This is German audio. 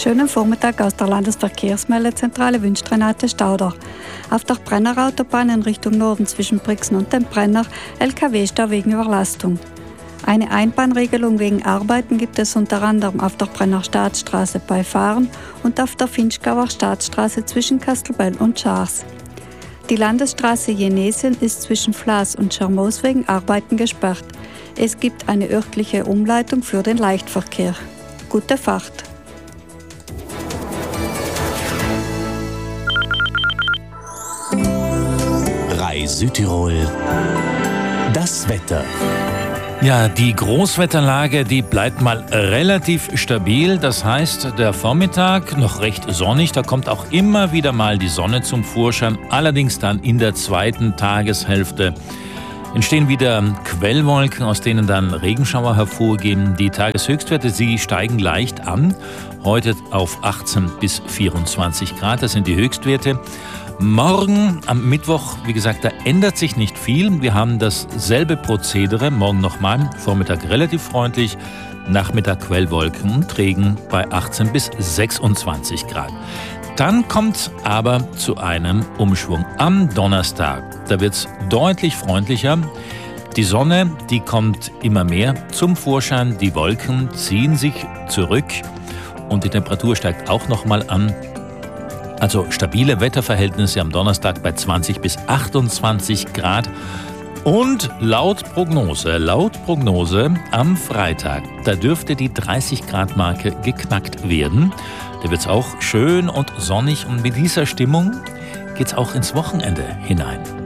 Schönen Vormittag aus der Landesverkehrsmeldezentrale wünscht Renate Stauder. Auf der Brennerautobahn in Richtung Norden zwischen Brixen und dem Brenner LKW-Stau wegen Überlastung. Eine Einbahnregelung wegen Arbeiten gibt es unter anderem auf der Brenner Staatsstraße bei Fahren und auf der Finchgauer Staatsstraße zwischen Kastelbell und Schaars. Die Landesstraße Jenesien ist zwischen Flaas und Schermoos wegen Arbeiten gesperrt. Es gibt eine örtliche Umleitung für den Leichtverkehr. Gute Fahrt! Südtirol. Das Wetter. Ja, die Großwetterlage, die bleibt mal relativ stabil. Das heißt, der Vormittag noch recht sonnig. Da kommt auch immer wieder mal die Sonne zum Vorschein. Allerdings dann in der zweiten Tageshälfte entstehen wieder Quellwolken, aus denen dann Regenschauer hervorgehen. Die Tageshöchstwerte, sie steigen leicht an. Heute auf 18 bis 24 Grad. Das sind die Höchstwerte. Morgen am Mittwoch, wie gesagt, da ändert sich nicht viel. Wir haben dasselbe Prozedere. Morgen nochmal, Vormittag relativ freundlich, Nachmittag Quellwolken und Regen bei 18 bis 26 Grad. Dann kommt aber zu einem Umschwung am Donnerstag. Da wird es deutlich freundlicher. Die Sonne, die kommt immer mehr zum Vorschein. Die Wolken ziehen sich zurück und die Temperatur steigt auch nochmal an. Also stabile Wetterverhältnisse am Donnerstag bei 20 bis 28 Grad. Und laut Prognose am Freitag, da dürfte die 30-Grad-Marke geknackt werden. Da wird es auch schön und sonnig und mit dieser Stimmung geht es auch ins Wochenende hinein.